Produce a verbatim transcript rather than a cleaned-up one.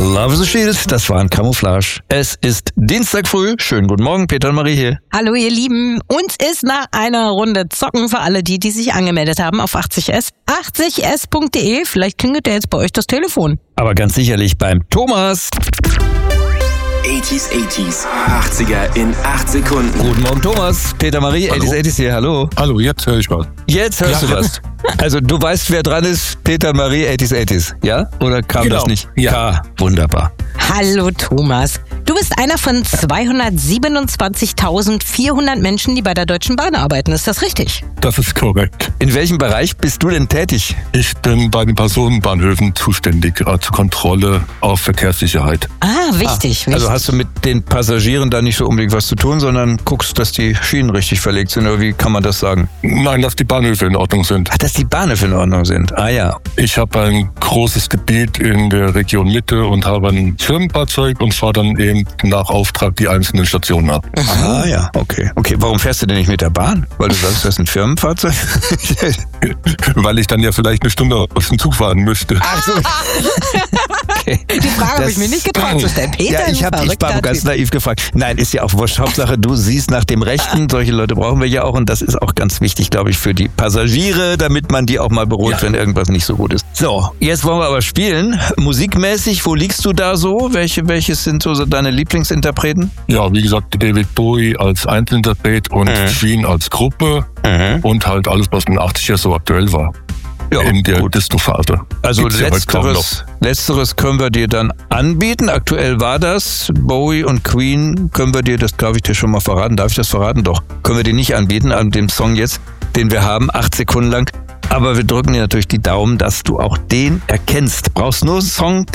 Love the Shield, das war ein Camouflage. Es ist Dienstag früh. Schönen guten Morgen, Peter und Marie hier. Hallo ihr Lieben, uns ist nach einer Runde Zocken für alle die, die sich angemeldet haben auf achtzig S, achtzig S punkt de. Vielleicht klingelt ja jetzt bei euch das Telefon. Aber ganz sicherlich beim Thomas. achtziger, achtziger, achtziger in acht Sekunden. Guten Morgen, Thomas. Peter, Marie, Hallo. achtziger, achtziger hier, hallo. Hallo, jetzt höre ich was. Jetzt hörst Ja. du was. Also du weißt, wer dran ist, Peter, Marie, achtziger, achtziger, ja? Oder kam Genau. das nicht? Ja. Wunderbar. Hallo Thomas, du bist einer von zweihundertsiebenundzwanzigtausendvierhundert Menschen, die bei der Deutschen Bahn arbeiten, ist das richtig? Das ist korrekt. In welchem Bereich bist du denn tätig? Ich bin bei den Personenbahnhöfen zuständig als Kontrolle auf Verkehrssicherheit. Ah, wichtig, wichtig. Also hast du mit den Passagieren da nicht so unbedingt was zu tun, sondern guckst, dass die Schienen richtig verlegt sind, oder wie kann man das sagen? Nein, dass die Bahnhöfe in Ordnung sind. Ach, dass die Bahnhöfe in Ordnung sind. Ah ja. Ich habe ein großes Gebiet in der Region Mitte und habe ein Firmenfahrzeug und fahre dann eben nach Auftrag die einzelnen Stationen ab. Ah ja, okay. Okay, warum fährst du denn nicht mit der Bahn? Weil du sagst, das ist ein Firmenfahrzeug? Weil ich dann ja vielleicht eine Stunde aus dem Zug fahren müsste. Ach so. Okay. Die Frage habe ich mir nicht getraut zu stellen. Peter, Ja, ich du habe ich verrückter war ganz Typ. naiv gefragt. Nein, ist ja auch wurscht. Hauptsache, du siehst nach dem Rechten. Solche Leute brauchen wir ja auch. Und das ist auch ganz wichtig, glaube ich, für die Passagiere, damit man die auch mal beruhigt, Ja. wenn irgendwas nicht so gut ist. So, jetzt wollen wir aber spielen. Musikmäßig, wo liegst du da so? Welche, welches sind so deine Lieblingsinterpreten? Ja, wie gesagt, David Bowie als Einzelinterpret und Mhm. Queen als Gruppe und halt alles, was in den achtziger so aktuell war. Ja, in der gut. Disco-Phase. Also Gibt's ja heute kaum letzteres, letzteres können wir dir dann anbieten. Aktuell war das. Bowie und Queen können wir dir, das darf ich dir schon mal verraten. Darf ich das verraten? Doch. Können wir dir nicht anbieten an dem Song jetzt, den wir haben, acht Sekunden lang. Aber wir drücken dir natürlich die Daumen, dass du auch den erkennst. Brauchst nur einen Song